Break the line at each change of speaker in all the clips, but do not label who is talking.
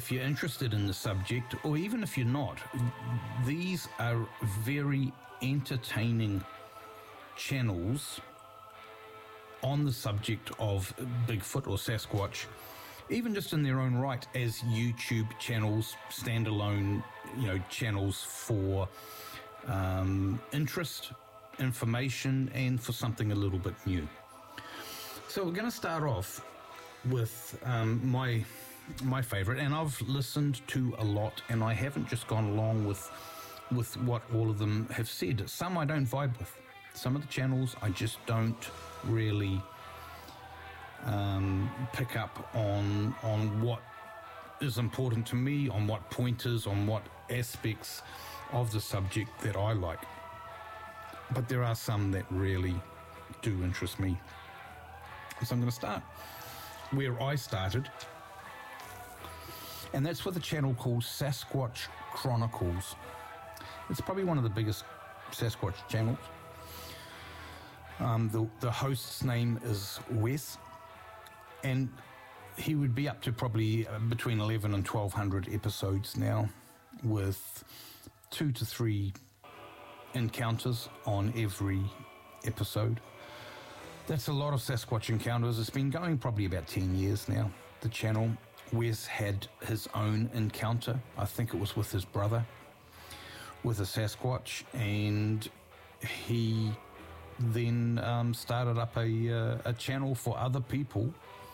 if you're interested in the subject, or even if you're not, these are very entertaining channels on the subject of Bigfoot or Sasquatch, even just in their own right as YouTube channels, standalone, channels for interest, information, and for something a little bit new. So we're going to start off with my favorite, and I've listened to a lot, and I haven't just gone along with what all of them have said. Some I don't vibe with. Some of the channels I just don't really pick up on what is important to me, on what pointers, on what aspects of the subject that I like. But there are some that really do interest me. So I'm going to start where I started, and that's with a channel called Sasquatch Chronicles. It's probably one of the biggest Sasquatch channels. The host's name is Wes, and he would be up to probably between 11 and 1,200 episodes now, with 2 to 3 encounters on every episode. That's a lot of Sasquatch encounters. It's been going probably about 10 years now, the channel. Wes had his own encounter. I think it was with his brother, with a Sasquatch, and he then started up a channel for other people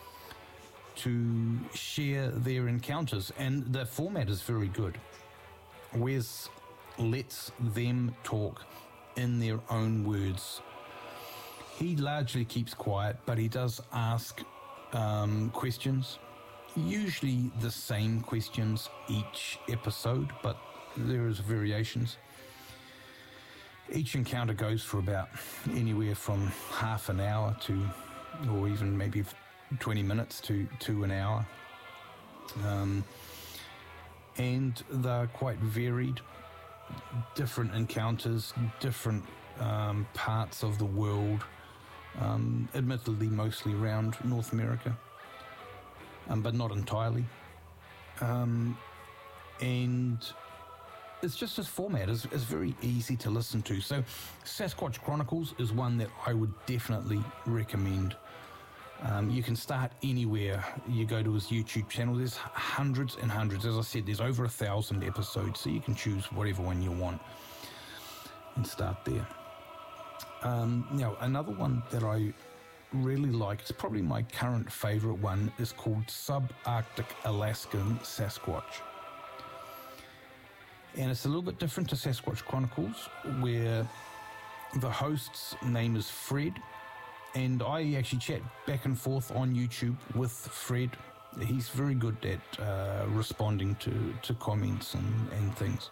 to share their encounters, and the format is very good. Wes lets them talk in their own words. He largely keeps quiet, but he does ask questions, usually the same questions each episode, but there is variations. Each encounter goes for about anywhere from half an hour to, or even maybe 20 minutes to an hour. And they're quite varied, different encounters, different parts of the world, admittedly mostly around North America, but not entirely. And it's just this format is very easy to listen to. So Sasquatch Chronicles is one that I would definitely recommend. You can start anywhere. You go to his YouTube channel. There's hundreds and hundreds. As I said, there's over 1,000 episodes, so you can choose whatever one you want and start there. Now, another one that I really like, it's probably my current favorite one, is called Subarctic Alaskan Sasquatch. And it's a little bit different to Sasquatch Chronicles, where the host's name is Fred, and I actually chat back and forth on YouTube with Fred. He's very good at responding to comments and things.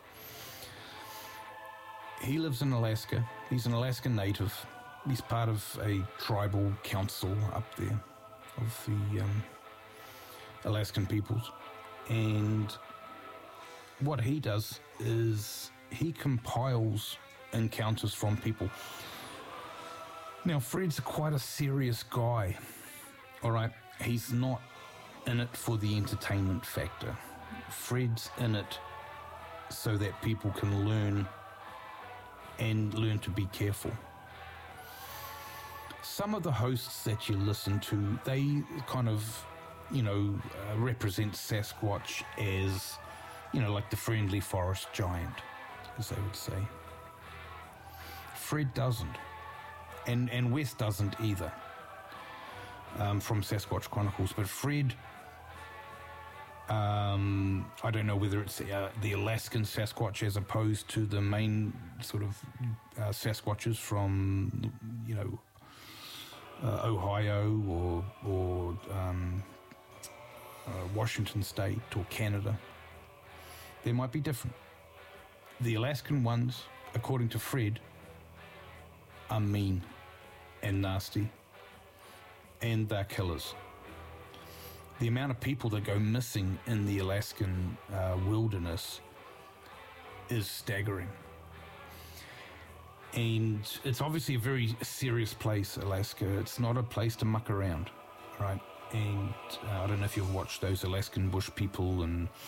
He lives in Alaska. He's an Alaskan native. He's part of a tribal council up there of the Alaskan peoples. And what he does is he compiles encounters from people. Now, Fred's quite a serious guy, all right? He's not in it for the entertainment factor. Fred's in it so that people can learn to be careful. Some of the hosts that you listen to, they kind of, represent Sasquatch as, like the friendly forest giant, as they would say. Fred doesn't. And Wes doesn't either, from Sasquatch Chronicles. But Fred, I don't know whether it's the Alaskan Sasquatch as opposed to the main sort of Sasquatches from, Ohio or Washington State or Canada. They might be different. The Alaskan ones, according to Fred, are mean and nasty, and they're killers. The amount of people that go missing in the Alaskan wilderness is staggering. And it's obviously a very serious place, Alaska. It's not a place to muck around, right? And I don't know if you've watched those Alaskan bush people and